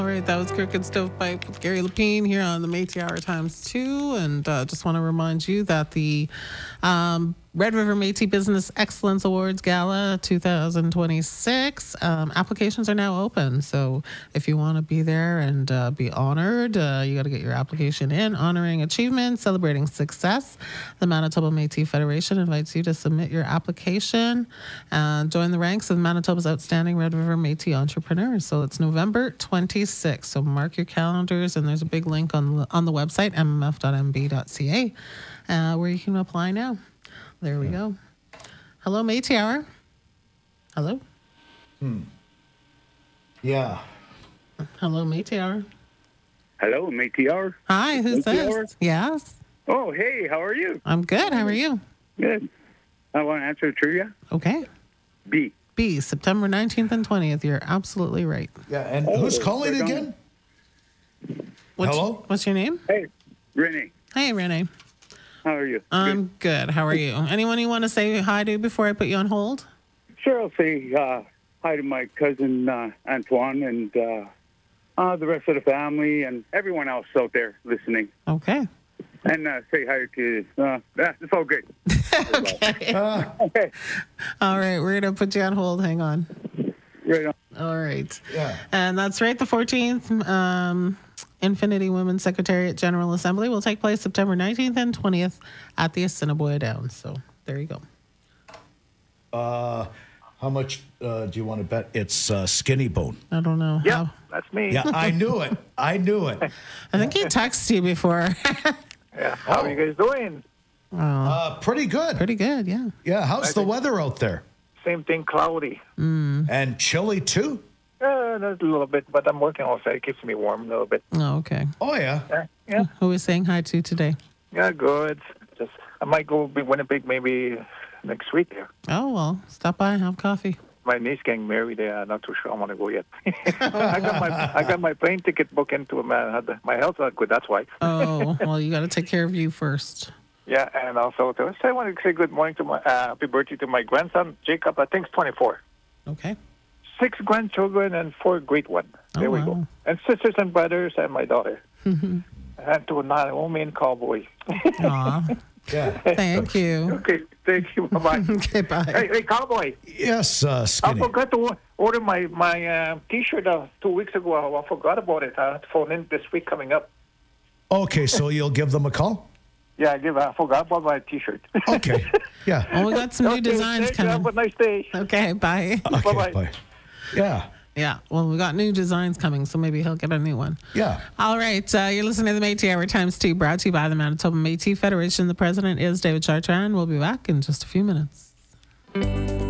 All right, that was Crooked Stovepipe with Gary Lapine here on the Métis Hour ×2. And just want to remind you that the Red River Métis Business Excellence Awards Gala 2026 applications are now open. So if you want to be there and be honored, you got to get your application in. Honoring achievement, celebrating success. The Manitoba Métis Federation invites you to submit your application and join the ranks of Manitoba's outstanding Red River Métis entrepreneurs. So it's November 26th. So mark your calendars, and there's a big link on the website, mmf.mb.ca, where you can apply now. There we go. Hello, Métis Hour. Hello? Yeah. Hello, Métis Hour. Hello, Métis Hour. Hi, who's Métis Hour? this? Yes. Oh, hey, how are you? I'm good. How are you? Good. I want to answer the trivia. Okay. B. September 19th and 20th. You're absolutely right. Yeah, and who's calling they're again? Hello? What's your name? Hey, Renee. Hey, Renee. How are you? I'm good. How are you? Anyone you want to say hi to before I put you on hold? Sure, I'll say hi to my cousin Antoine and the rest of the family and everyone else out there listening. Okay. And say hi to, it's all good. Okay. Okay, All right. We're going to put you on hold. Hang on. right on. All right. Yeah. And that's right. The 14th Infinity Women's Secretariat General Assembly will take place September 19th and 20th at the Assiniboia Downs. So there you go. How much do you want to bet it's Skinny Bone? I don't know. Yeah, that's me. Yeah, I knew it. I think he texted you before. Yeah. How are you guys doing? Pretty good. Pretty good. Yeah. Yeah, how's the weather out there? Same thing, cloudy. And chilly too? That's a little bit, but I'm working outside. It keeps me warm a little bit. Oh, okay. Oh, yeah. Yeah, Who is saying hi to today? yeah, good. Just I might go be Winnipeg maybe next week. Yeah. Oh, well, stop by and have coffee. My niece getting married. I'm not too sure I want to go yet. I got my plane ticket booked into my health's not good. That's why. Oh, well, you got to take care of you first. Yeah, and also I want to say good morning to my happy birthday to my grandson Jacob. I think he's 24. Okay. 6 grandchildren and 4 great ones. There we wow. go. And sisters and brothers and my daughter. And to Naomi and Cowboy. Aw. Yeah. Thank you. Okay, thank you. Bye-bye. Okay, bye. Hey, Cowboy. Yes, I Skinny. forgot to order my T-shirt 2 weeks ago. I forgot about it. I have to phone in this week coming up. Okay, so you'll give them a call? Yeah, I forgot about my T-shirt. Okay. Yeah. Well, we got some new Okay, designs thank you. coming. Have a nice day. Okay, bye. Okay, Bye-bye. bye. Yeah. Yeah, well, we got new designs coming, so maybe he'll get a new one. Yeah. All right, you're listening to the Métis Hour ×2, brought to you by the Manitoba Métis Federation. The president is David Chartrand. We'll be back in just a few minutes.